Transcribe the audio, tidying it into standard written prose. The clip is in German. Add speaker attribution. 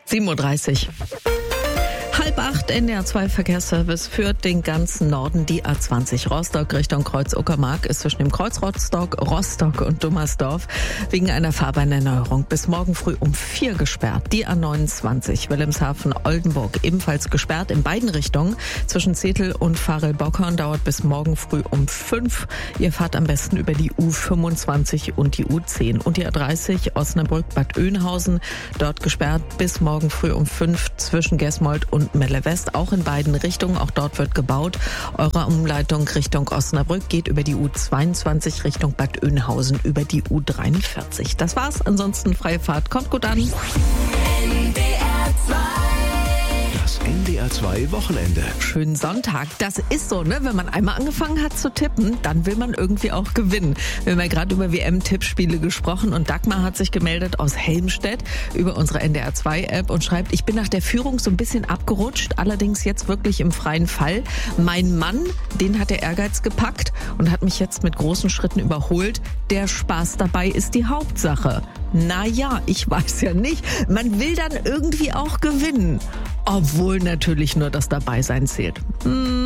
Speaker 1: 7:30 Uhr. 7:30 NDR2 Verkehrsservice führt den ganzen Norden. Die A20 Rostock Richtung Kreuz Uckermark ist zwischen dem Kreuz Rostock und Dummersdorf wegen einer Fahrbahnerneuerung bis morgen früh um 4 gesperrt. Die A29 Wilhelmshaven-Oldenburg ebenfalls gesperrt in beiden Richtungen. Zwischen Zetel und Farel-Bockhorn dauert bis morgen früh um 5. Ihr fahrt am besten über die U25 und die U10. Und die A30 Osnabrück-Bad Oeynhausen, dort gesperrt bis morgen früh um 5 zwischen Gesmold und Melle West, auch in beiden Richtungen. Auch dort wird gebaut. Eure Umleitung Richtung Osnabrück geht über die U22 Richtung Bad Oeynhausen über die U43. Das war's. Ansonsten freie Fahrt. Kommt gut an.
Speaker 2: Das NDR2 Wochenende.
Speaker 1: Schönen Sonntag. Das ist so, ne? Wenn man einmal angefangen hat zu tippen, dann will man irgendwie auch gewinnen. Wir haben ja gerade über WM-Tippspiele gesprochen und Dagmar hat sich gemeldet aus Helmstedt über unsere NDR2-App und schreibt, ich bin nach der Führung so ein bisschen abgerutscht, allerdings jetzt wirklich im freien Fall. Mein Mann, den hat der Ehrgeiz gepackt und hat mich jetzt mit großen Schritten überholt. Der Spaß dabei ist die Hauptsache. Naja, ich weiß ja nicht. Man will dann irgendwie auch gewinnen. Obwohl natürlich nur das Dabeisein zählt.